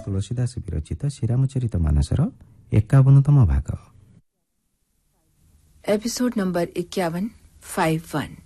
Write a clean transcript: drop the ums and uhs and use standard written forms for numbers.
ତୁଳସୀଦାସ ବିରଚିତ ଶ୍ରୀରାମଚରିତ ମାନସର 51ତମ ଭାଗ। Episode number 51 51।